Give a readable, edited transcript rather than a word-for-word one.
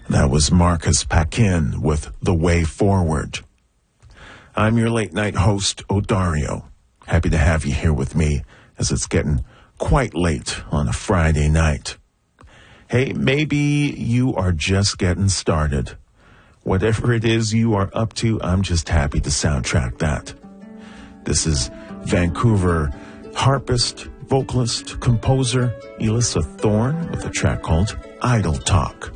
That was Marcus Paquin with The Way Forward. I'm your late night host, Odario. Happy to have you here with me as it's getting quite late on a Friday night. Hey, maybe you are just getting started. Whatever it is you are up to, I'm just happy to soundtrack that. This is Vancouver harpist, vocalist, composer Elissa Thorne with a track called Idle Talk.